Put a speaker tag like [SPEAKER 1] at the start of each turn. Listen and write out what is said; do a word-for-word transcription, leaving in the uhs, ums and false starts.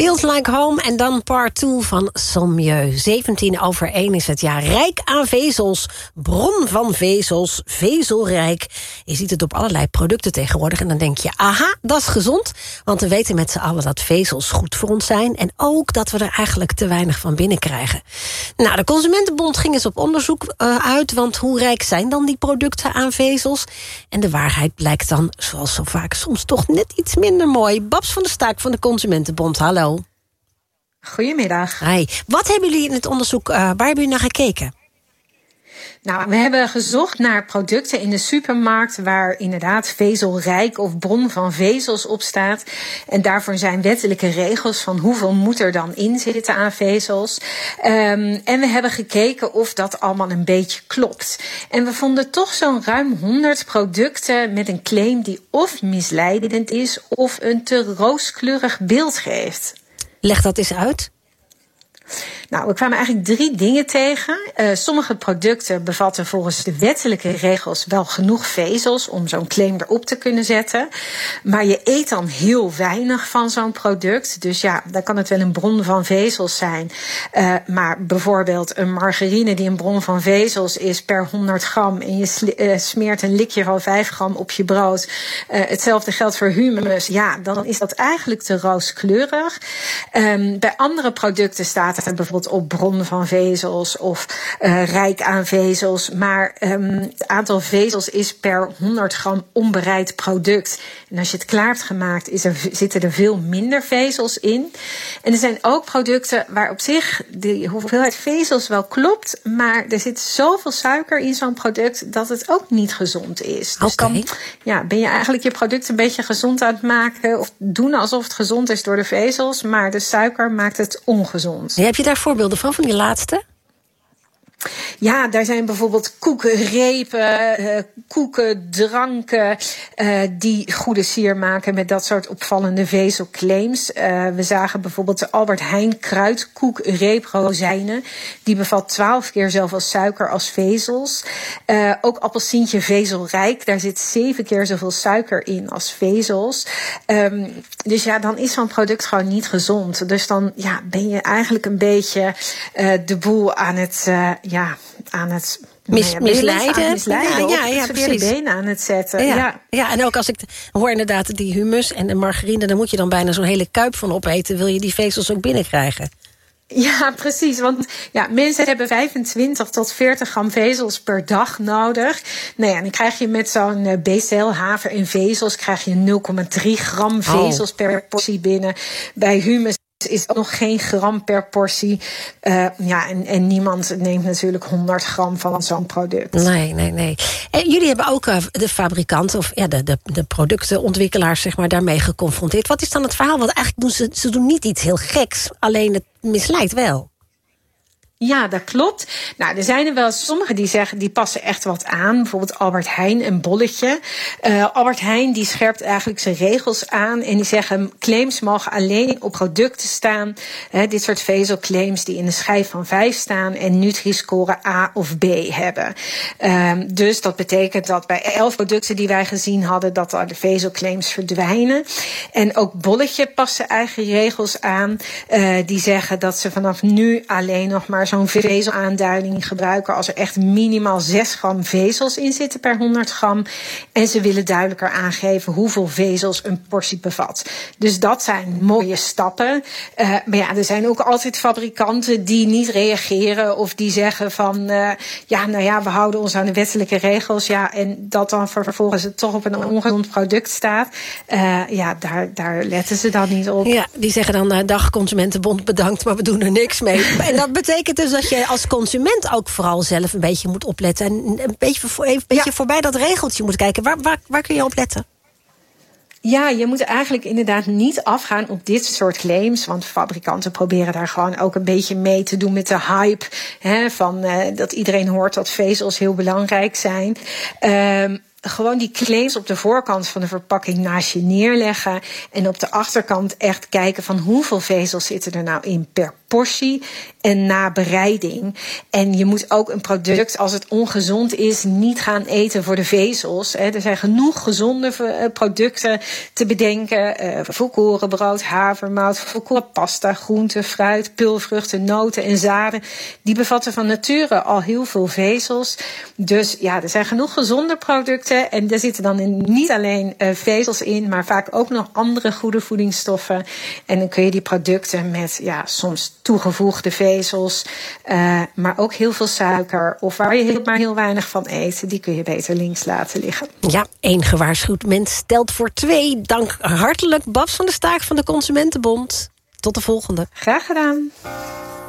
[SPEAKER 1] Feels Like Home en dan part twee van Sommieu. zeventien over één is het jaar. Rijk aan vezels, bron van vezels, vezelrijk. Je ziet het op allerlei producten tegenwoordig en dan denk je, aha, dat is gezond. Want we weten met z'n allen dat vezels goed voor ons zijn. En ook dat we er eigenlijk te weinig van binnenkrijgen. Nou, de Consumentenbond ging eens op onderzoek uh, uit. Want hoe rijk zijn dan die producten aan vezels? En de waarheid blijkt dan, zoals zo vaak, soms toch net iets minder mooi. Babs van der Staak van de Consumentenbond, hallo.
[SPEAKER 2] Goedemiddag.
[SPEAKER 1] Hi. Wat hebben jullie in het onderzoek, uh, waar hebben jullie naar gekeken?
[SPEAKER 2] Nou, we hebben gezocht naar producten in de supermarkt waar inderdaad vezelrijk of bron van vezels op staat. En daarvoor zijn wettelijke regels van hoeveel moet er dan in zitten aan vezels. Um, en we hebben gekeken of dat allemaal een beetje klopt. En we vonden toch zo'n ruim honderd producten met een claim die of misleidend is of een te rooskleurig beeld geeft.
[SPEAKER 1] Leg dat eens uit.
[SPEAKER 2] Nou, we kwamen eigenlijk drie dingen tegen. Uh, sommige producten bevatten volgens de wettelijke regels wel genoeg vezels om zo'n claim erop te kunnen zetten. Maar je eet dan heel weinig van zo'n product. Dus ja, dan kan het wel een bron van vezels zijn. Uh, maar bijvoorbeeld een margarine die een bron van vezels is per honderd gram. En je sli- uh, smeert een likje van vijf gram op je brood. Uh, hetzelfde geldt voor hummus. Ja, dan is dat eigenlijk te rooskleurig. Um, bij andere producten staat er bijvoorbeeld op bron van vezels of uh, rijk aan vezels. Maar um, het aantal vezels is per honderd gram onbereid product. En als je het klaar hebt gemaakt, is er, zitten er veel minder vezels in. En er zijn ook producten waar op zich de hoeveelheid vezels wel klopt, maar er zit zoveel suiker in zo'n product dat het ook niet gezond is. Dus
[SPEAKER 1] okay.
[SPEAKER 2] dan ja, ben je eigenlijk je product een beetje gezond aan het maken of doen alsof het gezond is door de vezels, maar de suiker maakt het ongezond.
[SPEAKER 1] Heb je daar voorbeelden van, van die laatste?
[SPEAKER 2] Ja, daar zijn bijvoorbeeld koekenrepen, uh, koeken, dranken uh, die goede sier maken met dat soort opvallende vezelclaims. Uh, we zagen bijvoorbeeld de Albert Heijn kruidkoekreep rozijnen. Die bevat twaalf keer zoveel suiker als vezels. Uh, ook appelsientje vezelrijk, daar zit zeven keer zoveel suiker in als vezels. Um, dus ja, dan is zo'n product gewoon niet gezond. Dus dan ja, ben je eigenlijk een beetje uh, de boel aan het... Uh, Ja, aan het
[SPEAKER 1] Mis,
[SPEAKER 2] nou ja,
[SPEAKER 1] misleiden.
[SPEAKER 2] Aan het misleiden.
[SPEAKER 1] Ja, ja, ja,
[SPEAKER 2] precies. Benen aan het zetten.
[SPEAKER 1] Ja.
[SPEAKER 2] Ja.
[SPEAKER 1] ja, en ook als ik hoor inderdaad die hummus en de margarine, dan moet je dan bijna zo'n hele kuip van opeten. Wil je die vezels ook binnenkrijgen?
[SPEAKER 2] Ja, precies. Want ja, mensen hebben vijfentwintig tot veertig gram vezels per dag nodig. Nou ja, dan krijg je met zo'n uh, B C L, haver en vezels, krijg je nul komma drie gram vezels oh. per portie binnen. Bij hummus is nog geen gram per portie. Uh, ja, en, en niemand neemt natuurlijk honderd gram van zo'n product.
[SPEAKER 1] Nee, nee, nee. En jullie hebben ook uh, de fabrikanten of ja, de, de, de productenontwikkelaars zeg maar, daarmee geconfronteerd. Wat is dan het verhaal? Want eigenlijk doen ze, ze doen niet iets heel geks, alleen het misleidt wel.
[SPEAKER 2] Ja, dat klopt. Nou, er zijn er wel sommigen die zeggen, die passen echt wat aan. Bijvoorbeeld Albert Heijn, een bolletje. Uh, Albert Heijn die scherpt eigenlijk zijn regels aan. En die zeggen, claims mogen alleen op producten staan. Hè, dit soort vezelclaims die in een schijf van vijf staan. En Nutri-score A of B hebben. Um, dus dat betekent dat bij elf producten die wij gezien hadden, dat de vezelclaims verdwijnen. En ook bolletje passen eigen regels aan. Uh, die zeggen dat ze vanaf nu alleen nog maar zo'n vezelaanduiding gebruiken als er echt minimaal zes gram vezels in zitten per honderd gram. En ze willen duidelijker aangeven hoeveel vezels een portie bevat. Dus dat zijn mooie stappen. Uh, maar ja, er zijn ook altijd fabrikanten die niet reageren of die zeggen van uh, ja, nou ja, we houden ons aan de wettelijke regels. Ja, en dat dan vervolgens het toch op een ongezond product staat. Uh, ja, daar, daar letten ze dan niet op.
[SPEAKER 1] Ja, die zeggen dan, uh, dag Consumentenbond, bedankt, maar we doen er niks mee. En dat betekent dus dat je als consument ook vooral zelf een beetje moet opletten. En een beetje, voor, een beetje ja. voorbij dat regeltje moet kijken. Waar, waar, waar kun je op letten?
[SPEAKER 2] Ja, je moet eigenlijk inderdaad niet afgaan op dit soort claims. Want fabrikanten proberen daar gewoon ook een beetje mee te doen met de hype. Hè, van uh, dat iedereen hoort dat vezels heel belangrijk zijn. Um, Gewoon die claims op de voorkant van de verpakking naast je neerleggen. En op de achterkant echt kijken van hoeveel vezels zitten er nou in per portie en na bereiding. En je moet ook een product, als het ongezond is, niet gaan eten voor de vezels. Er zijn genoeg gezonde producten te bedenken. Volkorenbrood, havermout, volkoren pasta, groenten, fruit, peulvruchten, noten en zaden. Die bevatten van nature al heel veel vezels. Dus ja, er zijn genoeg gezonde producten. En er zitten dan in, niet alleen uh, vezels in, maar vaak ook nog andere goede voedingsstoffen. En dan kun je die producten met ja, soms toegevoegde vezels, uh, maar ook heel veel suiker, of waar je heel, maar heel weinig van eet, die kun je beter links laten liggen.
[SPEAKER 1] Ja, één gewaarschuwd mens stelt voor twee. Dank hartelijk Babs van der Staak van de Consumentenbond. Tot de volgende.
[SPEAKER 2] Graag gedaan.